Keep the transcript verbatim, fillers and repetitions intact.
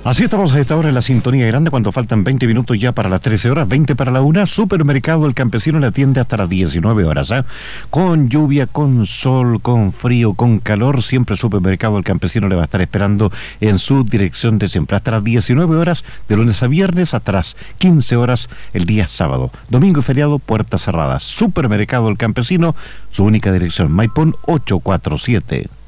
Así estamos a esta hora en la sintonía grande cuando faltan veinte minutos ya para las trece horas, veinte para la una. Supermercado El Campesino le atiende hasta las diecinueve horas, ¿eh? Con lluvia, con sol, con frío, con calor, siempre Supermercado El Campesino le va a estar esperando en su dirección de siempre. Hasta las diecinueve horas, de lunes a viernes, hasta las quince horas el día sábado. Domingo y feriado, puertas cerradas. Supermercado El Campesino, su única dirección, Maipón ochocientos cuarenta y siete.